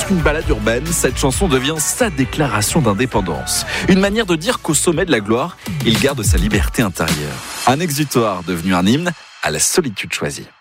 qu'une ballade urbaine, cette chanson devient sa déclaration d'indépendance. Une manière de dire qu'au sommet de la gloire, il garde sa liberté intérieure. Un exutoire devenu un hymne à la solitude choisie.